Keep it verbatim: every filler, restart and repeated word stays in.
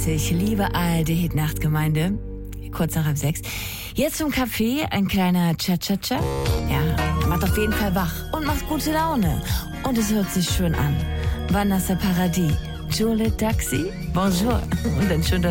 Ich liebe A R D Nachtgemeinde. Kurz nach halb sechs. Jetzt zum Café, ein kleiner Cha-Cha-Cha. Ja, macht auf jeden Fall wach und macht gute Laune. Und es hört sich schön an. Vanessa Paradis, Jule Taxi, bonjour. Und dann schön